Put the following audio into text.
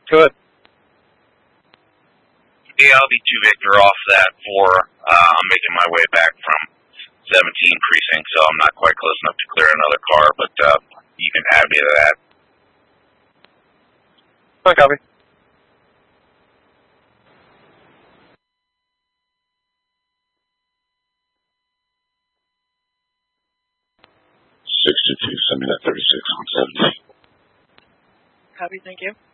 Good. Yeah, I'll be 2 Victor off that 4. I'm making my way back from 17 precinct, so I'm not quite close enough to clear another car, but you can add me to that. I copy. Send me that 36 on 70. Copy, thank you.